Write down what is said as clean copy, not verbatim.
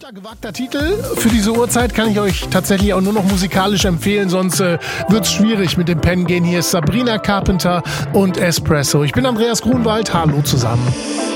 Ja, gewagter Titel. Für diese Uhrzeit kann ich euch tatsächlich auch nur noch musikalisch empfehlen, sonst wird's schwierig mit dem Pennen gehen. Hier ist Sabrina Carpenter und Espresso. Ich bin Andreas Grunwald. Hallo zusammen.